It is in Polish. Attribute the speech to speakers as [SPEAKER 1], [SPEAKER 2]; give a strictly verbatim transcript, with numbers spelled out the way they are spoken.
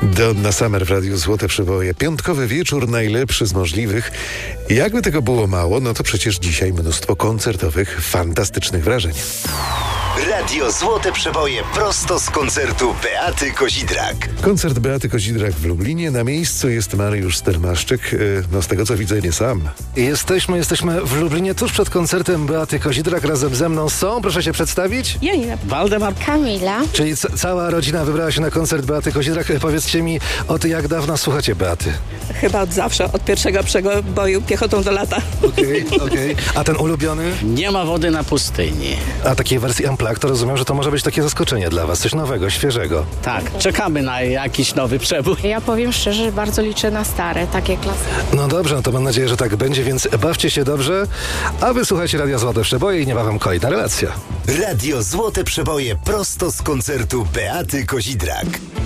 [SPEAKER 1] Donna Summer w Radiu Złote Przeboje. Piątkowy wieczór najlepszy z możliwych. Jakby tego było mało, no to przecież dzisiaj mnóstwo koncertowych, fantastycznych wrażeń.
[SPEAKER 2] Radio Złote Przeboje prosto z koncertu Beaty Kozidrak.
[SPEAKER 1] Koncert Beaty Kozidrak w Lublinie. Na miejscu jest Mariusz Stelmaszczyk. No z tego co widzę, nie sam.
[SPEAKER 3] Jesteśmy, jesteśmy w Lublinie tuż przed koncertem Beaty Kozidrak. Razem ze mną są, proszę się przedstawić.
[SPEAKER 4] Janina.
[SPEAKER 5] Waldemar.
[SPEAKER 4] Kamila.
[SPEAKER 3] Czyli ca- cała rodzina wybrała się na koncert Beaty Kozidrak. Powiedzcie mi, od jak dawna słuchacie Beaty?
[SPEAKER 4] Chyba od zawsze, od pierwszego przeboju piechotą do lata.
[SPEAKER 3] Okej, okay, okej. Okay. A ten ulubiony?
[SPEAKER 5] Nie ma wody na pustyni.
[SPEAKER 3] A takiej wersji Unplugged, to rozumiem, że to może być takie zaskoczenie dla was. Coś nowego, świeżego.
[SPEAKER 5] Tak, czekamy na jakiś nowy przebój.
[SPEAKER 6] Ja powiem szczerze, że bardzo liczę na stare, takie klasyki.
[SPEAKER 3] No dobrze, no to mam nadzieję, że tak będzie, więc bawcie się dobrze. A wy słuchajcie Radia Złote Przeboje i niebawem kolejna relacja.
[SPEAKER 2] Radio Złote Przeboje prosto z koncertu Beaty Kozidrak.